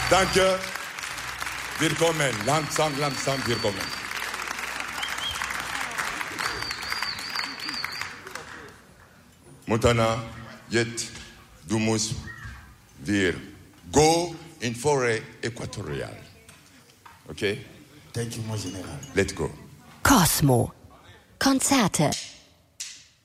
Danke. Willkommen. Langsam, willkommen. Montana, jetzt, du musst wir go in Forêt Äquatoriale. Okay? Thank you, mon General. Let's go. Cosmo. Konzerte.